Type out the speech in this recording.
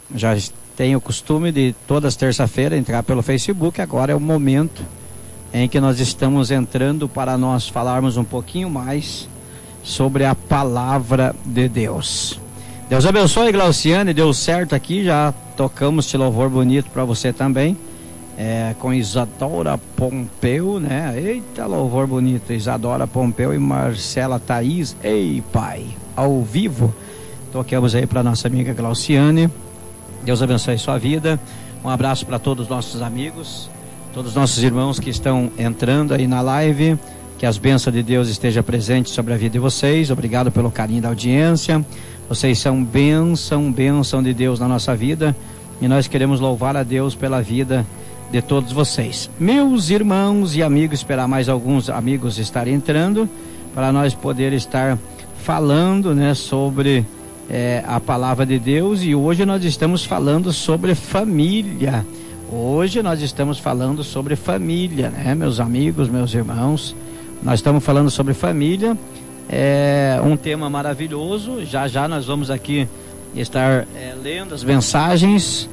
já tenho o costume de todas terça-feira entrar pelo Facebook. Agora é o momento em que nós estamos entrando para nós falarmos um pouquinho mais sobre a palavra de Deus. Deus abençoe, Glauciane, deu certo aqui, já tocamos esse louvor bonito para você também, com Isadora Pompeu, né? Eita, louvor bonito, Isadora Pompeu e Marcela Thaís. Ei, pai, ao vivo, tocamos aí para nossa amiga Glauciane. Deus abençoe sua vida. Um abraço para todos os nossos amigos, todos os nossos irmãos que estão entrando aí na live. Que as bênçãos de Deus estejam presentes sobre a vida de vocês. Obrigado pelo carinho da audiência. Vocês são bênção de Deus na nossa vida. E nós queremos louvar a Deus pela vida de todos vocês. Meus irmãos e amigos, esperar mais alguns amigos estarem entrando, para nós poder estar falando, né, sobre a palavra de Deus. E hoje nós estamos falando sobre família. Hoje nós estamos falando sobre família, né, meus amigos, meus irmãos. Nós estamos falando sobre família, um tema maravilhoso. Já nós vamos aqui estar lendo as mensagens